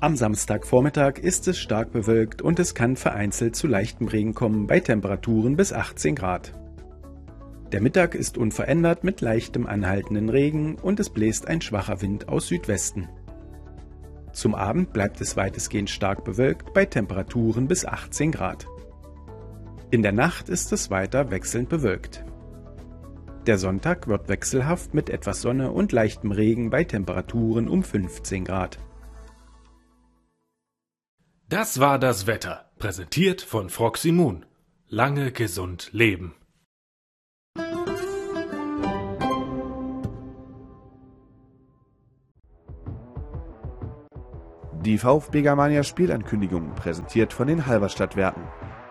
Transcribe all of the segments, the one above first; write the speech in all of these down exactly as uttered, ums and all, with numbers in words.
Am Samstagvormittag ist es stark bewölkt und es kann vereinzelt zu leichtem Regen kommen bei Temperaturen bis achtzehn Grad. Der Mittag ist unverändert mit leichtem anhaltenden Regen und es bläst ein schwacher Wind aus Südwesten. Zum Abend bleibt es weitestgehend stark bewölkt bei Temperaturen bis achtzehn Grad. In der Nacht ist es weiter wechselnd bewölkt. Der Sonntag wird wechselhaft mit etwas Sonne und leichtem Regen bei Temperaturen um fünfzehn Grad. Das war das Wetter, präsentiert von Froximun. Lange gesund leben. Die VfB Germania Spielankündigung, präsentiert von den Halberstadtwerken.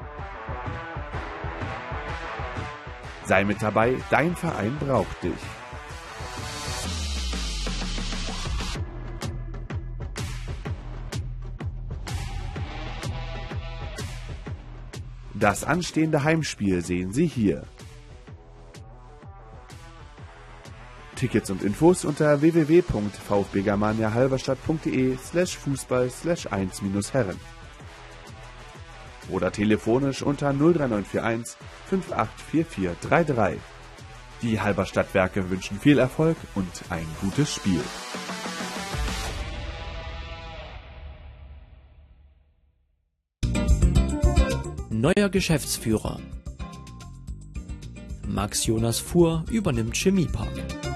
Sei mit dabei, dein Verein braucht dich. Das anstehende Heimspiel sehen Sie hier. Tickets und Infos unter w w w punkt v f b germania halberstadt punkt d e slash fußball slash eins Herren oder telefonisch unter null drei neun vier eins fünf acht vier vier drei drei. Die Halberstadtwerke wünschen viel Erfolg und ein gutes Spiel. Neuer Geschäftsführer. Max Jonas Fuhr übernimmt Chemiepark.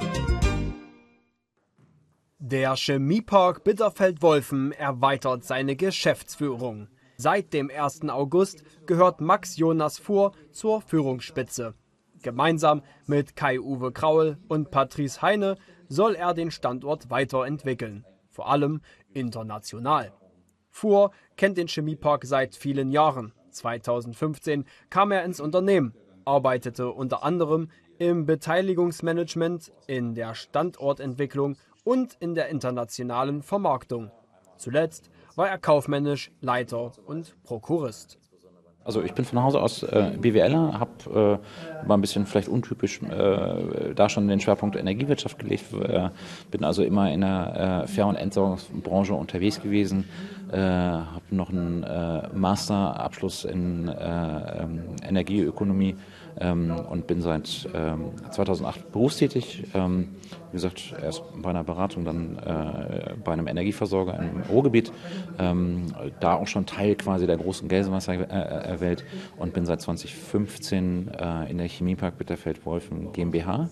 Der Chemiepark Bitterfeld-Wolfen erweitert seine Geschäftsführung. Seit dem ersten August gehört Max Jonas Fuhr zur Führungsspitze. Gemeinsam mit Kai-Uwe Kraul und Patrice Heine soll er den Standort weiterentwickeln, vor allem international. Fuhr kennt den Chemiepark seit vielen Jahren. zweitausendfünfzehn kam er ins Unternehmen, arbeitete unter anderem im Beteiligungsmanagement, in der Standortentwicklung und in der internationalen Vermarktung. Zuletzt war er kaufmännisch Leiter und Prokurist. Also ich bin von Hause aus äh, BWLer, habe äh, mal ein bisschen vielleicht untypisch äh, da schon den Schwerpunkt Energiewirtschaft gelegt, äh, bin also immer in der äh, Fair- und Entsorgungsbranche unterwegs gewesen, äh, habe noch einen äh, Masterabschluss in äh, ähm, Energieökonomie ähm, und bin seit ähm, zweitausendacht berufstätig. Ähm, wie gesagt, erst bei einer Beratung, dann äh, bei einem Energieversorger im Ruhrgebiet, ähm, da auch schon Teil quasi der großen Gelsenwasserwelt äh, und bin seit zweitausendfünfzehn äh, in der Chemiepark Bitterfeld-Wolfen GmbH.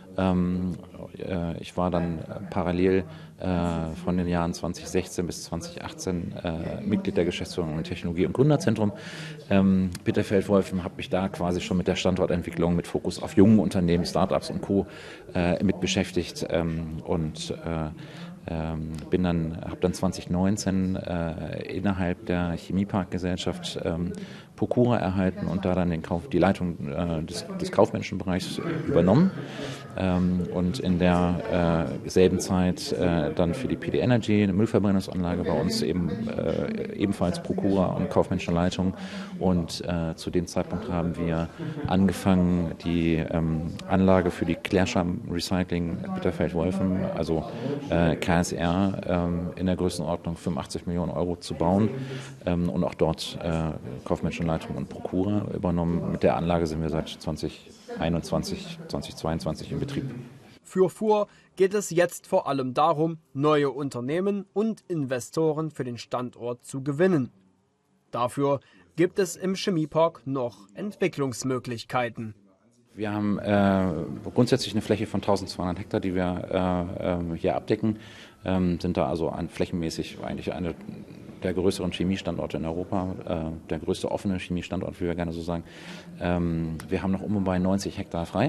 Ähm, äh, ich war dann parallel äh, von den Jahren zweitausendsechzehn bis zweitausendachtzehn äh, Mitglied der Geschäftsführung im Technologie- und Gründerzentrum. Ähm, Bitterfeld-Wolfen habe mich da quasi schon mit der Standortentwicklung mit Fokus auf jungen Unternehmen, Startups und Co. Äh, mit beschäftigt ähm, und äh, Ähm, bin dann, habe dann zweitausendneunzehn äh, innerhalb der Chemiepark-Gesellschaft ähm, Procura erhalten und da dann den Kauf, die Leitung äh, des, des kaufmännischen Bereichs übernommen ähm, und in der äh, selben Zeit äh, dann für die P D Energy, eine Müllverbrennungsanlage bei uns eben äh, ebenfalls Procura und kaufmännische Leitung und äh, zu dem Zeitpunkt haben wir angefangen, die ähm, Anlage für die Klärscham Recycling Bitterfeld-Wolfen, also äh, K S R ähm, in der Größenordnung fünfundachtzig Millionen Euro zu bauen ähm, und auch dort äh, kaufmännische Leitung und Procura übernommen. Mit der Anlage sind wir seit zweitausendeinundzwanzig, zweitausendzweiundzwanzig in Betrieb. Für Fuhr geht es jetzt vor allem darum, neue Unternehmen und Investoren für den Standort zu gewinnen. Dafür gibt es im Chemiepark noch Entwicklungsmöglichkeiten. Wir haben äh, grundsätzlich eine Fläche von eintausendzweihundert Hektar, die wir äh, äh, hier abdecken, ähm, sind da also an, flächenmäßig eigentlich eine der größeren Chemiestandorte in Europa, äh, der größte offene Chemiestandort, wie wir gerne so sagen. Ähm, wir haben noch um und bei neunzig Hektar frei.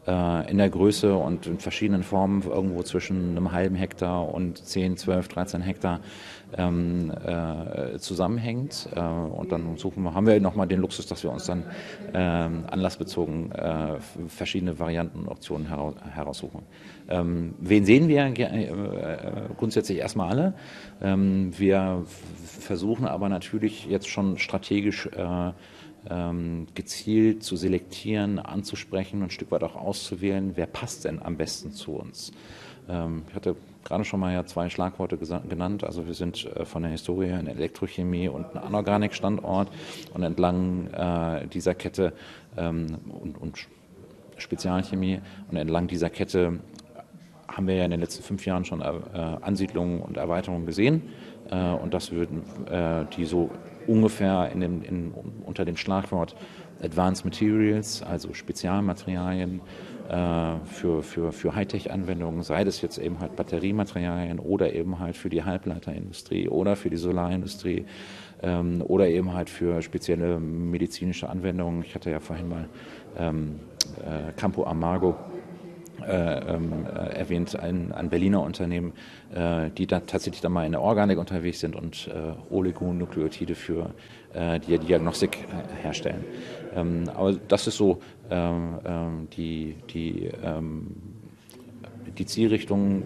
In der Größe und in verschiedenen Formen, irgendwo zwischen einem halben Hektar und zehn, zwölf, dreizehn Hektar ähm, äh, zusammenhängt. Äh, und dann suchen wir, haben wir nochmal den Luxus, dass wir uns dann ähm, anlassbezogen äh, verschiedene Varianten und Optionen heraus, heraussuchen. Ähm, wen sehen wir? Äh, grundsätzlich erstmal alle. Ähm, wir versuchen aber natürlich jetzt schon strategisch äh, Ähm, gezielt zu selektieren, anzusprechen und ein Stück weit auch auszuwählen, wer passt denn am besten zu uns. Ähm, ich hatte gerade schon mal ja zwei Schlagworte genannt. Also wir sind äh, von der Historie ein Elektrochemie- und ein Anorganik-Standort und entlang äh, dieser Kette ähm, und, und Spezialchemie und entlang dieser Kette haben wir ja in den letzten fünf Jahren schon äh, Ansiedlungen und Erweiterungen gesehen. Äh, und das würden äh, die so ungefähr in dem, in, unter dem Schlagwort Advanced Materials, also Spezialmaterialien äh, für, für, für Hightech-Anwendungen, sei das jetzt eben halt Batteriematerialien oder eben halt für die Halbleiterindustrie oder für die Solarindustrie ähm, oder eben halt für spezielle medizinische Anwendungen. Ich hatte ja vorhin mal ähm, äh, Campo Amargo Äh, ähm, äh, erwähnt, ein, ein Berliner Unternehmen, äh, die da tatsächlich dann mal in der Organik unterwegs sind und äh, Oligonukleotide für äh, die Diagnostik äh, herstellen. Ähm, aber das ist so ähm, ähm, die, die, ähm, die Zielrichtung.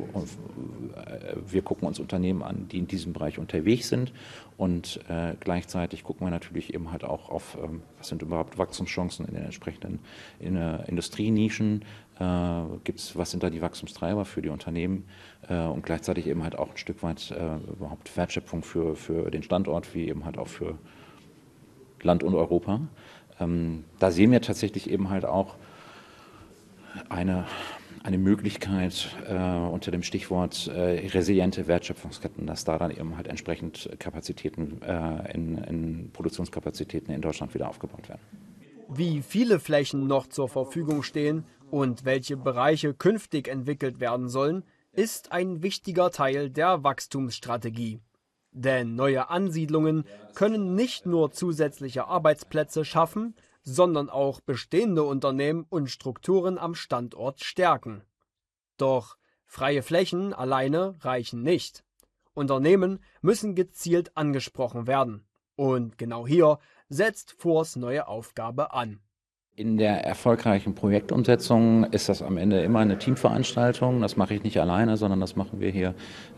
Wir gucken uns Unternehmen an, die in diesem Bereich unterwegs sind und äh, gleichzeitig gucken wir natürlich eben halt auch auf, ähm, was sind überhaupt Wachstumschancen in den entsprechenden in, äh, Industrienischen, äh, gibt's, was sind da die Wachstumstreiber für die Unternehmen äh, und gleichzeitig eben halt auch ein Stück weit äh, überhaupt Wertschöpfung für, für den Standort, wie eben halt auch für Land und Europa. Ähm, da sehen wir tatsächlich eben halt auch eine eine Möglichkeit äh, unter dem Stichwort äh, resiliente Wertschöpfungsketten, dass da dann eben halt entsprechend Kapazitäten, äh, in, in Produktionskapazitäten in Deutschland wieder aufgebaut werden. Wie viele Flächen noch zur Verfügung stehen und welche Bereiche künftig entwickelt werden sollen, ist ein wichtiger Teil der Wachstumsstrategie. Denn neue Ansiedlungen können nicht nur zusätzliche Arbeitsplätze schaffen, sondern auch bestehende Unternehmen und Strukturen am Standort stärken. Doch freie Flächen alleine reichen nicht. Unternehmen müssen gezielt angesprochen werden. Und genau hier setzt Furs neue Aufgabe an. In der erfolgreichen Projektumsetzung ist das am Ende immer eine Teamveranstaltung. Das mache ich nicht alleine, sondern das machen wir hier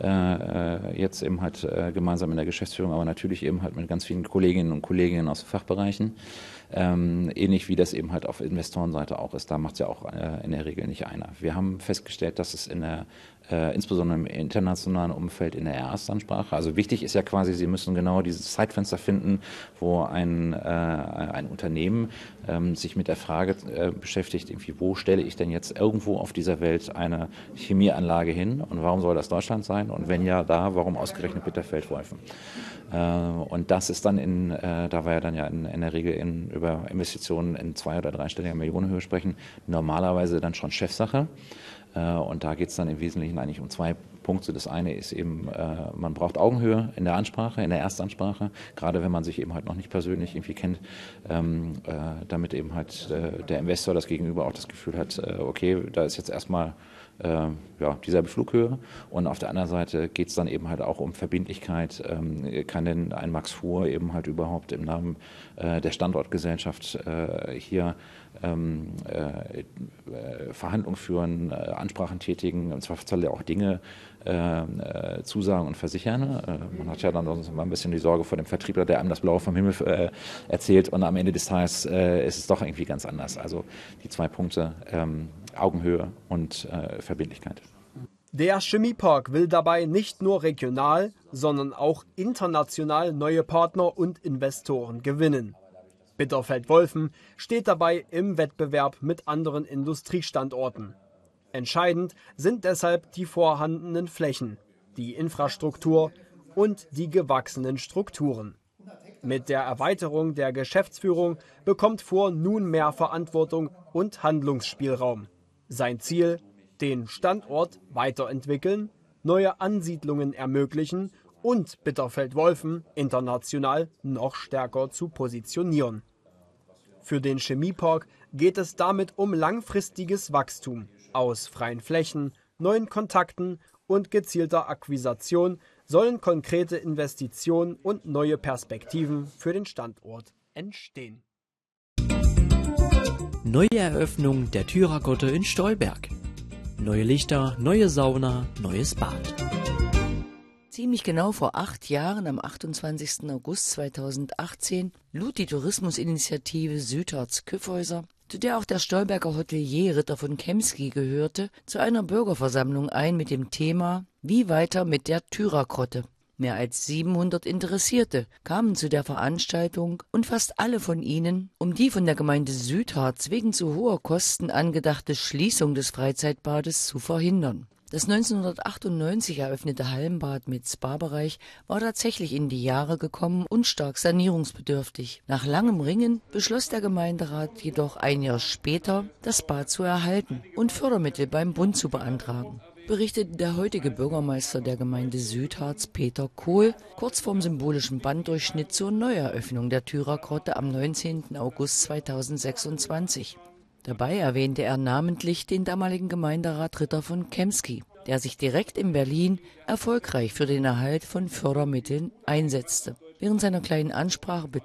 äh, jetzt eben halt äh, gemeinsam in der Geschäftsführung, aber natürlich eben halt mit ganz vielen Kolleginnen und Kollegen aus den Fachbereichen. Ähm, ähnlich wie das eben halt auf Investorenseite auch ist. Da macht es ja auch äh, in der Regel nicht einer. Wir haben festgestellt, dass es in der Äh, insbesondere im internationalen Umfeld in der Erstansprache. Also wichtig ist ja quasi, Sie müssen genau dieses Zeitfenster finden, wo ein, äh, ein Unternehmen ähm, sich mit der Frage äh, beschäftigt, irgendwie, wo stelle ich denn jetzt irgendwo auf dieser Welt eine Chemieanlage hin und warum soll das Deutschland sein und wenn ja da, warum ausgerechnet Bitterfeld-Wolfen? Äh, und das ist dann in, äh, da wir ja dann ja in, in der Regel in, über Investitionen in zwei- oder dreistelliger Millionenhöhe sprechen, normalerweise dann schon Chefsache. Und da geht es dann im Wesentlichen eigentlich um zwei Punkte. Das eine ist eben, äh, man braucht Augenhöhe in der Ansprache, in der Erstansprache, gerade wenn man sich eben halt noch nicht persönlich irgendwie kennt, ähm, äh, damit eben halt äh, der Investor, das Gegenüber auch das Gefühl hat, äh, okay, da ist jetzt erstmal äh, ja, dieselbe Flughöhe. Und auf der anderen Seite geht es dann eben halt auch um Verbindlichkeit. Ähm, kann denn ein Max Fuhr eben halt überhaupt im Namen äh, der Standortgesellschaft äh, hier ähm, äh, Verhandlungen führen, äh, Ansprachen tätigen, im Zweifelsfall ja auch Dinge äh, zusagen und versichern. Äh, man hat ja dann sonst mal ein bisschen die Sorge vor dem Vertriebler, der einem das Blaue vom Himmel äh, erzählt und am Ende des Tages äh, ist es doch irgendwie ganz anders. Also die zwei Punkte, ähm, Augenhöhe und äh, Verbindlichkeit. Der Chemiepark will dabei nicht nur regional, sondern auch international neue Partner und Investoren gewinnen. Bitterfeld-Wolfen steht dabei im Wettbewerb mit anderen Industriestandorten. Entscheidend sind deshalb die vorhandenen Flächen, die Infrastruktur und die gewachsenen Strukturen. Mit der Erweiterung der Geschäftsführung bekommt Fur nun mehr Verantwortung und Handlungsspielraum. Sein Ziel: den Standort weiterentwickeln, neue Ansiedlungen ermöglichen und Bitterfeld-Wolfen international noch stärker zu positionieren. Für den Chemiepark geht es damit um langfristiges Wachstum. Aus freien Flächen, neuen Kontakten und gezielter Akquisition sollen konkrete Investitionen und neue Perspektiven für den Standort entstehen. Neue Eröffnung der Tyrakotte in Stolberg. Neue Lichter, neue Sauna, neues Bad. Ziemlich genau vor acht Jahren, am achtundzwanzigsten August zweitausendachtzehn, lud die Tourismusinitiative Südharz-Kyffhäuser, zu der auch der Stolberger Hotelier Ritter von Kemsky gehörte, zu einer Bürgerversammlung ein mit dem Thema »Wie weiter mit der Thyrergrotte?« Mehr als siebenhundert Interessierte kamen zu der Veranstaltung und fast alle von ihnen, um die von der Gemeinde Südharz wegen zu hoher Kosten angedachte Schließung des Freizeitbades zu verhindern. Das neunzehnhundertachtundneunzig eröffnete Hallenbad mit Spa-Bereich war tatsächlich in die Jahre gekommen und stark sanierungsbedürftig. Nach langem Ringen beschloss der Gemeinderat jedoch ein Jahr später, das Bad zu erhalten und Fördermittel beim Bund zu beantragen, berichtete der heutige Bürgermeister der Gemeinde Südharz, Peter Kohl, kurz vorm symbolischen Banddurchschnitt zur Neueröffnung der Thyrergrotte am neunzehnten August zweitausendsechsundzwanzig. Dabei erwähnte er namentlich den damaligen Gemeinderat Ritter von Kemsky, der sich direkt in Berlin erfolgreich für den Erhalt von Fördermitteln einsetzte. Während seiner kleinen Ansprache